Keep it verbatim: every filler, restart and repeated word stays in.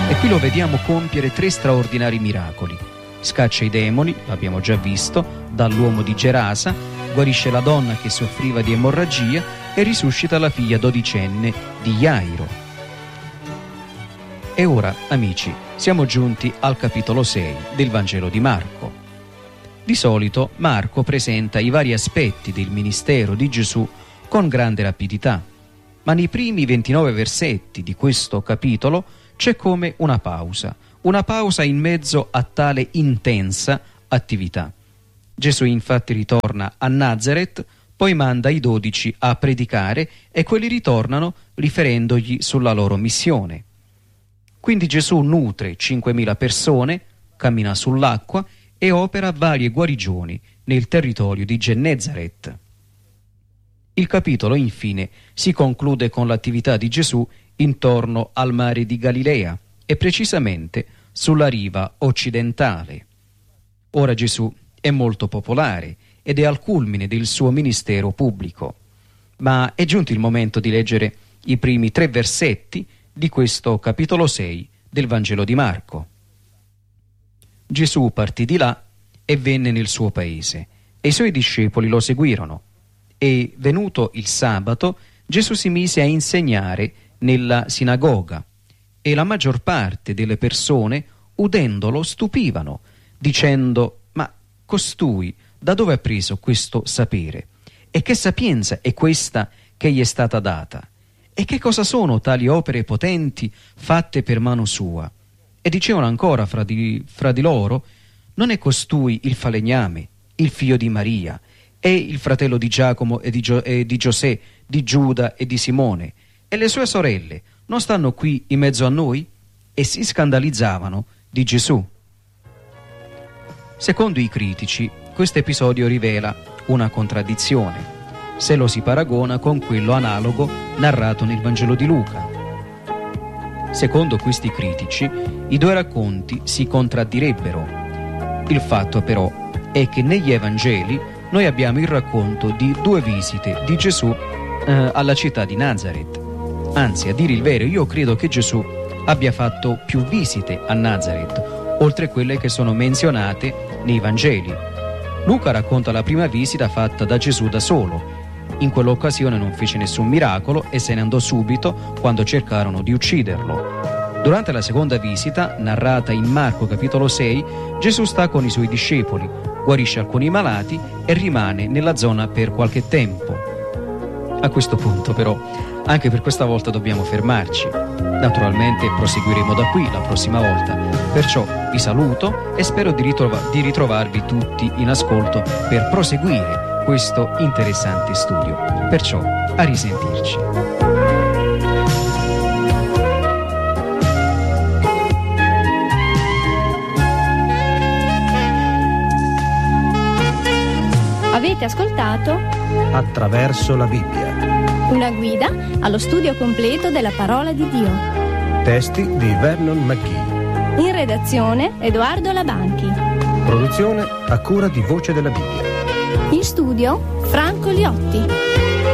E qui lo vediamo compiere tre straordinari miracoli. Scaccia i demoni, l'abbiamo già visto, dall'uomo di Gerasa, guarisce la donna che soffriva di emorragia e risuscita la figlia dodicenne di Jairo. E ora, amici, siamo giunti al capitolo sei del Vangelo di Marco. Di solito Marco presenta i vari aspetti del ministero di Gesù con grande rapidità, ma nei primi ventinove versetti di questo capitolo c'è come una pausa, una pausa in mezzo a tale intensa attività. Gesù infatti ritorna a Nazaret, poi manda i dodici a predicare e quelli ritornano riferendogli sulla loro missione. Quindi Gesù nutre cinquemila persone, cammina sull'acqua e opera varie guarigioni nel territorio di Gennesaret. Il capitolo infine si conclude con l'attività di Gesù intorno al mare di Galilea e precisamente sulla riva occidentale. Ora Gesù è molto popolare ed è al culmine del suo ministero pubblico, ma è giunto il momento di leggere i primi tre versetti di questo capitolo sei del Vangelo di Marco. Gesù partì di là e venne nel suo paese, e i suoi discepoli lo seguirono. E venuto il sabato, Gesù si mise a insegnare nella sinagoga, e la maggior parte delle persone, udendolo, stupivano, dicendo: ma costui da dove ha preso questo sapere? E che sapienza è questa che gli è stata data? E che cosa sono tali opere potenti fatte per mano sua? E dicevano ancora fra di, fra di loro: non è costui il falegname, il figlio di Maria, è il fratello di Giacomo e di, Gio- e di Giosè, di Giuda e di Simone? E le sue sorelle non stanno qui in mezzo a noi? E si scandalizzavano di Gesù. Secondo i critici, questo episodio rivela una contraddizione, se lo si paragona con quello analogo narrato nel Vangelo di Luca. Secondo questi critici, i due racconti si contraddirebbero. Il fatto però è che negli Evangeli noi abbiamo il racconto di due visite di Gesù eh, alla città di Nazaret. Anzi, a dire il vero, io credo che Gesù abbia fatto più visite a Nazaret, oltre quelle che sono menzionate nei Vangeli. Luca racconta la prima visita fatta da Gesù da solo. In quell'occasione non fece nessun miracolo e se ne andò subito quando cercarono di ucciderlo. Durante la seconda visita, narrata in Marco capitolo sei, Gesù sta con i suoi discepoli, guarisce alcuni malati e rimane nella zona per qualche tempo. A questo punto però, anche per questa volta dobbiamo fermarci. Naturalmente proseguiremo da qui la prossima volta. Perciò vi saluto e spero di, ritrova- di ritrovarvi tutti in ascolto per proseguire questo interessante studio. Perciò a risentirci. Avete ascoltato Attraverso la Bibbia, una guida allo studio completo della parola di Dio. testi di Vernon McGee, In redazione Edoardo Labanchi. produzione a cura di Voce della Bibbia. In studio Franco Liotti.